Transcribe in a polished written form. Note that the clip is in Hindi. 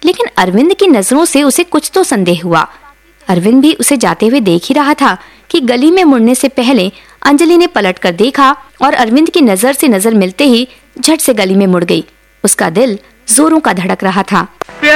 लेकिन अरविंद की नजरों से उसे कुछ तो संदेह हुआ। अरविंद भी उसे जाते हुए देख ही रहा था कि गली में मुड़ने से पहले अंजलि ने पलट कर देखा और अरविंद की नजर से नजर मिलते ही झट से गली में मुड़ गई। उसका दिल जोरों का धड़क रहा था।